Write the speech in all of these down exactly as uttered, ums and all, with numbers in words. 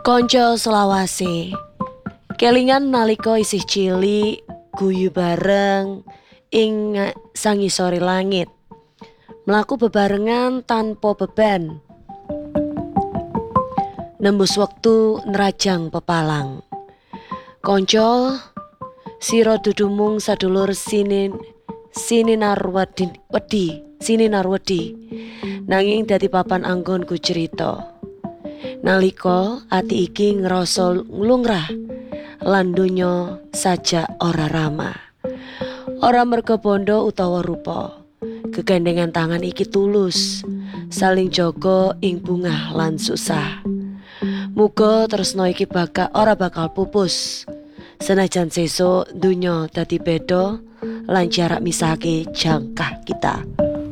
Konco selawase, kelingan nalika isih cilik, guyu bareng ing sangisore langit. Mlaku bebarengan tanpa beban. Nembus wektu nerajang pepalang. Konco, sira dudu mung sadulur sinin sininar wedi, wedi, sininar wedi. Nanging dadi papan anggonku cerita. Nalika ati iki ngrasa nglungrah lan donya sajak ora ramah. Ora merga bondo utawa rupa. Kegandengan tangan iki tulus, saling jaga ing bungah lan susah. Muga tresno iki bakal ora bakal pupus. Senajan sesuk donya dadi beda lan jarak misahke jangkah kita.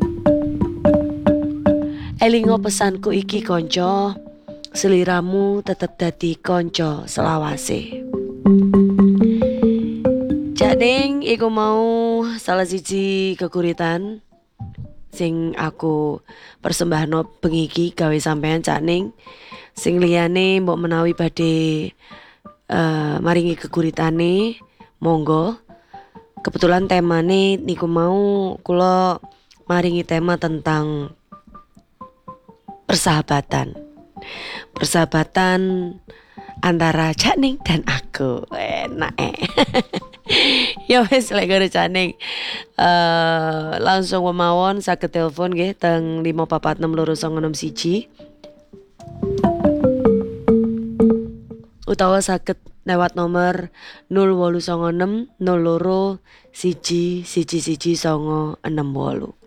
Elingo pesanku iki konco, seliramu tetep dadi konco selawase. Jading iku mau salah siji kekuritan sing aku persembahno bengi iki gawe sampean Cakning. Sing liyane mbok menawi badhe uh, maringi keguritane monggo. Kebetulan temane niku mau kula maringi tema tentang persahabatan. Persahabatan antara Cakning dan aku. Enak eh. Ya wis lek karo Cakning. Uh, langsung mawon saged telepon nggih teng lima papat enam loro sanga enam siji. Utawa saged lewat nomor nol wolu sanga enem nol loro siji siji siji sanga enem wolu.